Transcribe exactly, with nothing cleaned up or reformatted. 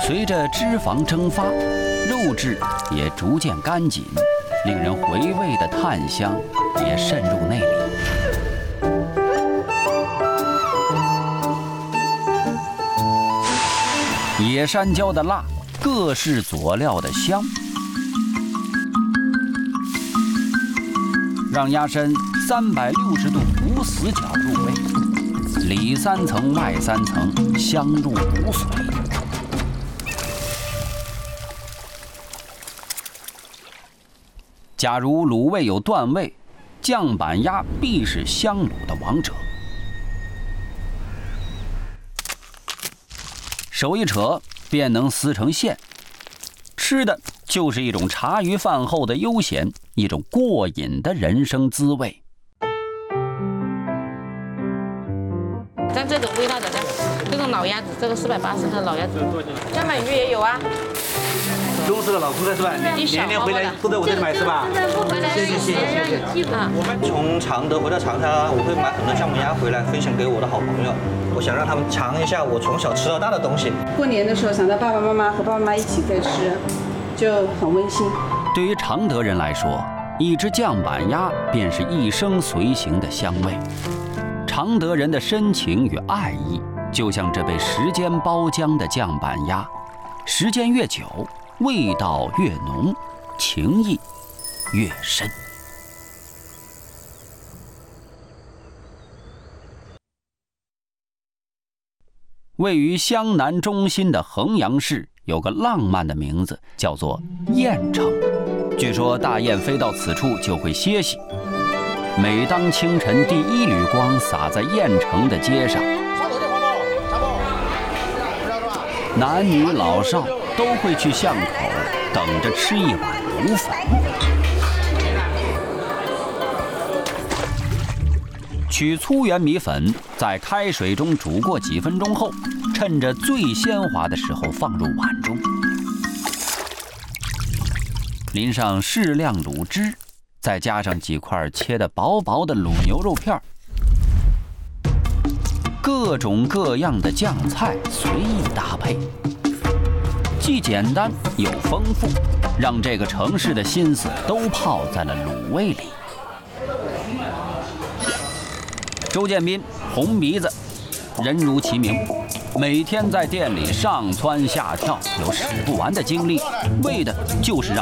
随着脂肪蒸发，肉质也逐渐干紧，令人回味的炭香也渗入内里。野山椒的辣，各式佐料的香，让鸭身三百六十度无死角入味，里三层外三层，香入骨髓。假如卤味有段位，酱板鸭必是香卤的王者。手一扯便能撕成馅，吃的就是一种茶余饭后的悠闲，一种过瘾的人生滋味。 像这种味道的呢，这种老鸭子，这个四百八十的老鸭子，酱板鱼也有啊。 中式的老蔬菜是吧？年年回来都在我这里买是吧？谢谢谢谢谢谢。 啊， 我们从常德回到长沙，我会买很多姜母鸭回来分享给我的好朋友，我想让他们尝一下我从小吃到大的东西。 过年的时候想到爸爸妈妈和爸爸妈妈一起在吃，就很温馨。 对于常德人来说，一只酱板鸭便是一生随行的香味。常德人的深情与爱意，就像这被时间包浆的酱板鸭，时间越久，味道越浓，情谊越深。位于湘南中心的衡阳市有个浪漫的名字，叫做雁城。据说大雁飞到此处就会歇息。每当清晨第一缕光洒在雁城的街上，男女老少都会去巷口等着吃一碗卤粉。取粗圆米粉，在开水中煮过几分钟后，趁着最鲜滑的时候放入碗中，淋上适量卤汁，再加上几块切得薄薄的卤牛肉片，各种各样的酱菜随意搭配，既简单又丰富，让这个城市的心思都泡在了卤味里。周建斌，红鼻子，人如其名，每天在店里上蹿下跳，有使不完的精力，为的就是让